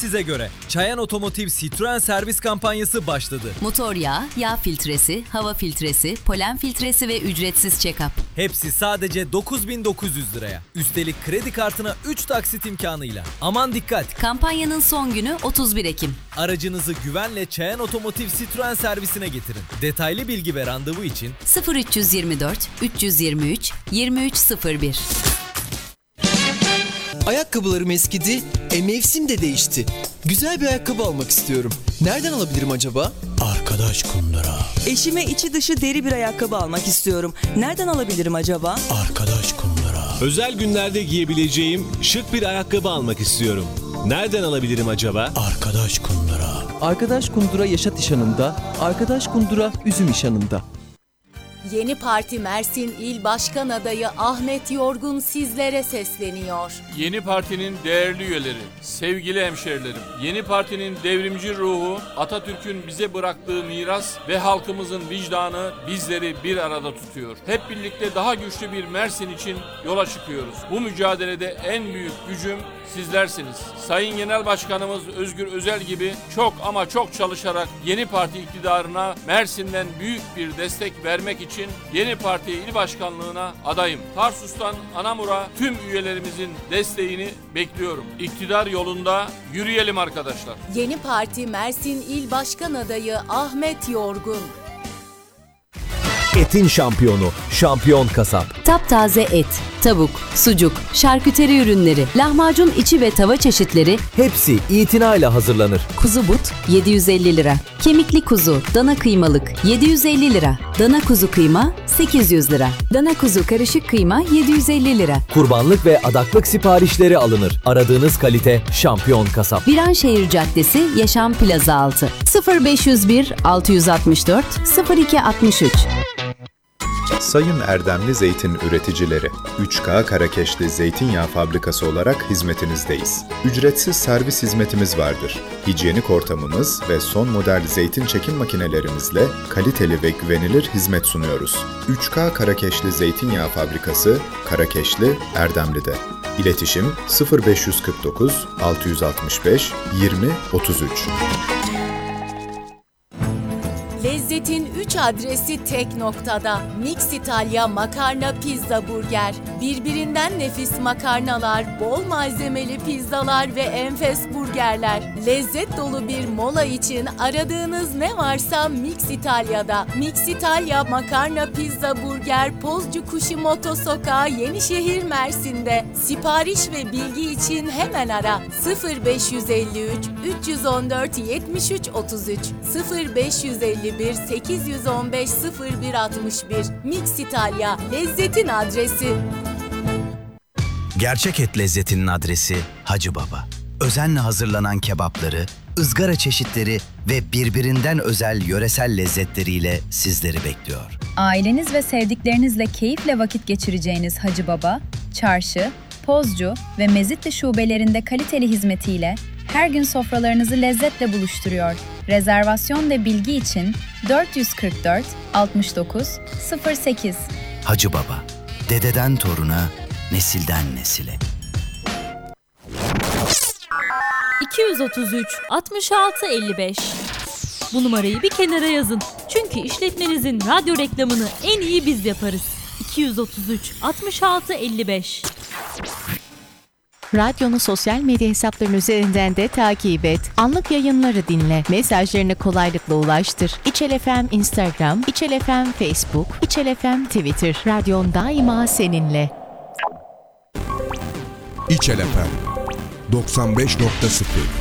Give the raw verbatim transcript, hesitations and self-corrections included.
size göre. Çayan Otomotiv Citroen servis kampanyası başladı. Motor yağı, yağ filtresi, hava filtresi, polen filtresi ve ücretsiz check-up. Hepsi sadece dokuz bin dokuz yüz liraya. Üstelik kredi kartına üç taksit imkanıyla. Aman dikkat! Kampanyanın son günü otuz bir Ekim. Aracınızı güvenle Çayan Otomotiv Citroen servisine getirin. Detaylı bilgi ve randevu için sıfır üç yirmi dört üç yüz yirmi üç yirmi üç sıfır bir. Ayakkabılarım eskidi, e mevsim de değişti. Güzel bir ayakkabı almak istiyorum. Nereden alabilirim acaba? Arkadaş Kundura. Eşime içi dışı deri bir ayakkabı almak istiyorum. Nereden alabilirim acaba? Arkadaş Kundura. Özel günlerde giyebileceğim şık bir ayakkabı almak istiyorum. Nereden alabilirim acaba? Arkadaş Kundura. Arkadaş Kundura Yaşat İşhanı'nda, Arkadaş Kundura Üzüm İşhanı'nda. Yeni Parti Mersin İl Başkan Adayı Ahmet Yorgun sizlere sesleniyor. Yeni Parti'nin değerli üyeleri, sevgili hemşerilerim, Yeni Parti'nin devrimci ruhu, Atatürk'ün bize bıraktığı miras ve halkımızın vicdanı bizleri bir arada tutuyor. Hep birlikte daha güçlü bir Mersin için yola çıkıyoruz. Bu mücadelede en büyük gücüm sizlersiniz. Sayın Genel Başkanımız Özgür Özel gibi çok ama çok çalışarak Yeni Parti iktidarına Mersin'den büyük bir destek vermek için Yeni Parti İl Başkanlığına adayım. Tarsus'tan Anamur'a tüm üyelerimizin desteğini bekliyorum. İktidar yolunda yürüyelim arkadaşlar. Yeni Parti Mersin İl Başkan Adayı Ahmet Yorgun. Etin şampiyonu, Şampiyon Kasap. Taptaze et, tavuk, sucuk, şarküteri ürünleri, lahmacun içi ve tava çeşitleri Hepsi itinayla hazırlanır. kuzu but yedi yüz elli lira. Kemikli kuzu, dana kıymalık yedi yüz elli lira. Dana kuzu kıyma sekiz yüz lira. Dana kuzu karışık kıyma yedi yüz elli lira. Kurbanlık ve adaklık siparişleri alınır. Aradığınız kalite Şampiyon Kasap. Viranşehir Caddesi, Yaşam Plaza altı. sıfır beş yüz bir altı yüz altmış dört sıfır iki altmış üç. Sayın Erdemli Zeytin Üreticileri, üç K Karakeşli Zeytinyağı Fabrikası olarak hizmetinizdeyiz. Ücretsiz servis hizmetimiz vardır. Hijyenik ortamımız ve son model zeytin çekim makinelerimizle kaliteli ve güvenilir hizmet sunuyoruz. üç K Karakeşli Zeytinyağı Fabrikası, Karakeşli, Erdemli'de. İletişim sıfır beş yüz kırk dokuz altı yüz altmış beş yirmi otuz üç. Lezzetin üç adresi tek noktada. Mix İtalya Makarna Pizza Burger. Birbirinden nefis makarnalar, bol malzemeli pizzalar ve enfes burgerler. Lezzet dolu bir mola için aradığınız ne varsa Mix İtalya'da. Mix İtalya Makarna Pizza Burger, Pozcu Kuşimoto Sokağı, Yenişehir, Mersin'de. Sipariş ve bilgi için hemen ara sıfır beş yüz elli üç üç yüz on dört yetmiş üç otuz üç sıfır beş yüz elli bir sekiz yüz on beş sıfır bir altmış bir. Mix İtalya, lezzetin adresi. Gerçek et lezzetinin adresi Hacı Baba. Özenle hazırlanan kebapları, ızgara çeşitleri ve birbirinden özel yöresel lezzetleriyle sizleri bekliyor. Aileniz ve sevdiklerinizle keyifle vakit geçireceğiniz Hacı Baba, Çarşı, Pozcu ve Mezitli şubelerinde kaliteli hizmetiyle her gün sofralarınızı lezzetle buluşturuyor. Rezervasyon ve bilgi için dört yüz kırk dört altmış dokuz sıfır sekiz. Hacı Baba, dededen toruna, nesilden nesile. iki yüz otuz üç altmış altı elli beş. Bu numarayı bir kenara yazın. Çünkü işletmenizin radyo reklamını en iyi biz yaparız. iki yüz otuz üç altmış altı elli beş. Radyonu sosyal medya hesaplarının üzerinden de takip et. Anlık yayınları dinle. Mesajlarını kolaylıkla ulaştır. İçel F M Instagram, İçel F M Facebook, İçel F M Twitter. Radyon daima seninle. İçel F M doksan beş nokta sıfır